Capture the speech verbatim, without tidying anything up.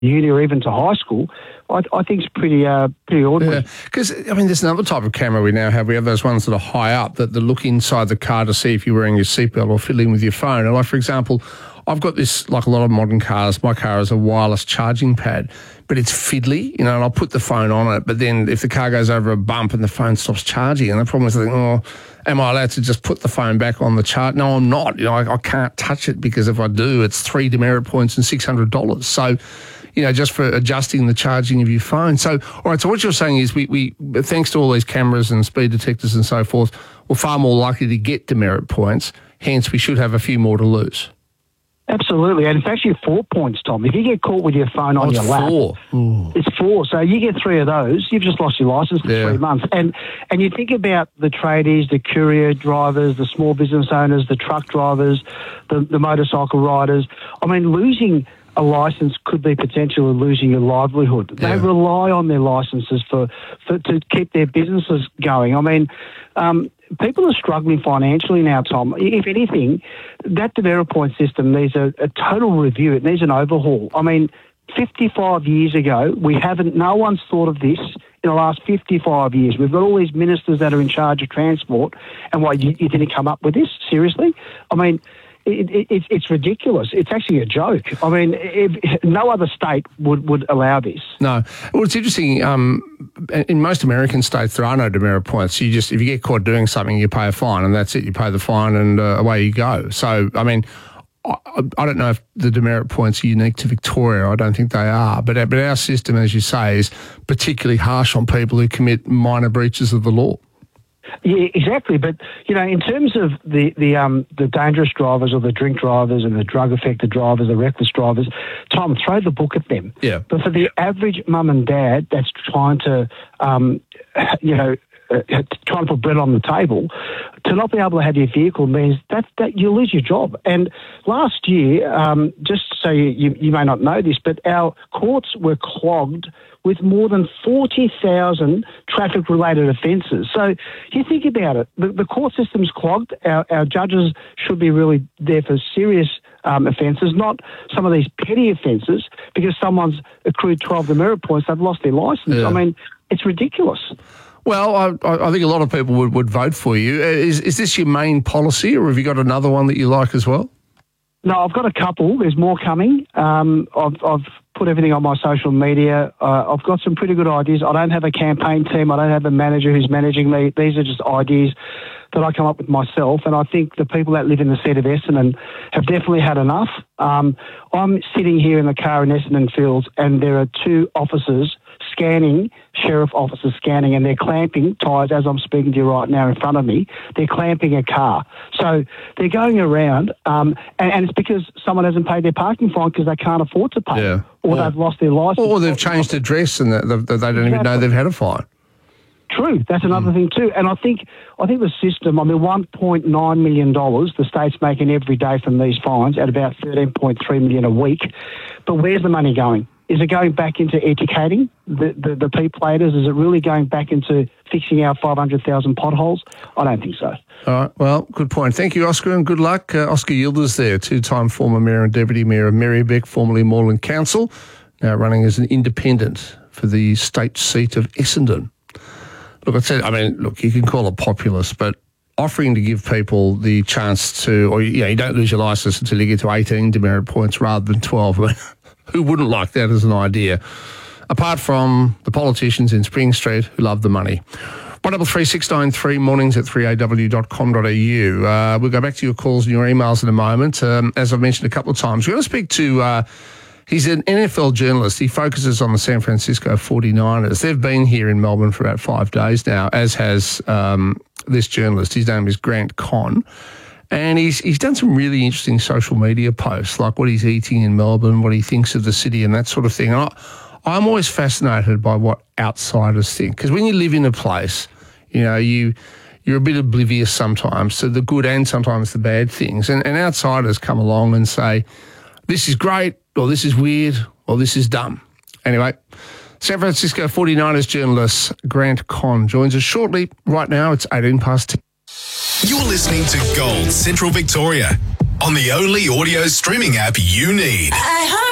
uni or even to high school, I, I think it's pretty uh, pretty ordinary. Because, yeah, I mean, there's another type of camera we now have. We have those ones that are high up that, that look inside the car to see if you're wearing your seatbelt or fiddling with your phone. And like, for example, I've got this, like a lot of modern cars, my car has a wireless charging pad, but it's fiddly, you know, and I'll put the phone on it, but then if the car goes over a bump and the phone stops charging, and the problem is, I think, oh, am I allowed to just put the phone back on the charge? No, I'm not. You know, I, I can't touch it because if I do, it's three demerit points and six hundred dollars. So, you know, just for adjusting the charging of your phone. So, all right, so what you're saying is we, we thanks to all these cameras and speed detectors and so forth, we're far more likely to get demerit points, hence we should have a few more to lose. Absolutely, and it's actually four points, Tom. If you get caught with your phone on oh, your lap, four. Ooh. It's four. So you get three of those, you've just lost your licence for yeah. three months. And and you think about the tradies, the courier drivers, the small business owners, the truck drivers, the, the motorcycle riders. I mean, losing a licence could be potentially losing your livelihood. Yeah. They rely on their licences for, for to keep their businesses going. I mean, um, people are struggling financially now, Tom. If anything, that demerit point system needs a, a total review. It needs an overhaul. I mean, fifty-five years ago, we haven't, no one's thought of this in the last fifty-five years. We've got all these ministers that are in charge of transport, and what, you, you didn't come up with this? Seriously? I mean, It, it, it, it's ridiculous. It's actually a joke. I mean, if, no other state would, would allow this. No. Well, it's interesting. Um, in most American states, there are no demerit points. You just, if you get caught doing something, you pay a fine, and that's it. You pay the fine, and uh, away you go. So, I mean, I, I don't know if the demerit points are unique to Victoria. I don't think they are. But, but our system, as you say, is particularly harsh on people who commit minor breaches of the law. Yeah, exactly. But, you know, in terms of the the um the dangerous drivers or the drink drivers and the drug-affected drivers, the reckless drivers, Tom, throw the book at them. Yeah. But for the average mum and dad that's trying to, um, you know, uh, trying to put bread on the table, to not be able to have your vehicle means that, that you lose your job. And last year, um, just so you, you, you may not know this, but our courts were clogged with more than forty thousand traffic-related offences. So you think about it, the, the court system's clogged. Our, our judges should be really there for serious um, offences, not some of these petty offences, because someone's accrued twelve demerit points, they've lost their licence. Yeah. I mean, it's ridiculous. Well, I, I think a lot of people would, would vote for you. Is, is this your main policy, or have you got another one that you like as well? No, I've got a couple. There's more coming. Um, I've, I've put everything on my social media. Uh, I've got some pretty good ideas. I don't have a campaign team. I don't have a manager who's managing me. These are just ideas that I come up with myself, and I think the people that live in the seat of Essendon have definitely had enough. Um, I'm sitting here in the car in Essendon Fields, and there are two officers scanning, sheriff officers scanning, and they're clamping tyres as I'm speaking to you right now in front of me. They're clamping a car. So they're going around, um, and, and it's because someone hasn't paid their parking fine because they can't afford to pay, yeah. or, or yeah. they've lost their licence. Or they've changed address and they, they don't exactly. even know they've had a fine. True, that's another mm. thing too. And I think I think the system, I mean, one point nine million dollars the state's making every day from these fines at about thirteen point three million dollars a week. But where's the money going? Is it going back into educating the, the, the P-platers? Is it really going back into fixing our five hundred thousand potholes? I don't think so. All right, well, good point. Thank you, Oscar, and good luck. Uh, Oscar Yildiz there, two-time former Mayor and Deputy Mayor of Merri-bek, formerly Moreland Council, now running as an independent for the state seat of Essendon. Look, I said, I mean, look, you can call it populist, but offering to give people the chance to, or, you know, you don't lose your licence until you get to eighteen demerit points rather than twelve. I mean, who wouldn't like that as an idea? Apart from the politicians in Spring Street who love the money. one double three six nine three, mornings at three a w dot com dot a u. Uh, we'll go back to your calls and your emails in a moment. Um, as I've mentioned a couple of times, we're going to speak to... Uh, He's an N F L journalist. He focuses on the San Francisco forty-niners. They've been here in Melbourne for about five days now, as has um, this journalist. His name is Grant Conn. And he's he's done some really interesting social media posts, like what he's eating in Melbourne, what he thinks of the city and that sort of thing. And I, I'm always fascinated by what outsiders think. Because when you live in a place, you know, you... you're a bit oblivious sometimes to the good and sometimes the bad things. And, and outsiders come along and say, this is great, or this is weird, or this is dumb. Anyway, San Francisco forty-niners journalist Grant Conn joins us shortly. Right now, it's eighteen past ten. You're listening to Gold Central Victoria on the only audio streaming app you need. I